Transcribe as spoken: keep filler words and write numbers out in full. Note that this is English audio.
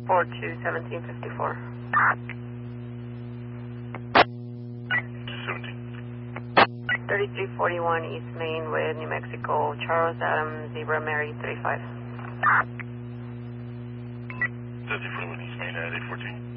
four two, seventeen fifty-four. seventeen. thirty-three forty-one East Main with New Mexico, Charles Adams, Zebra Mary thirty-five. thirty-three forty-one East Main at eight fourteen.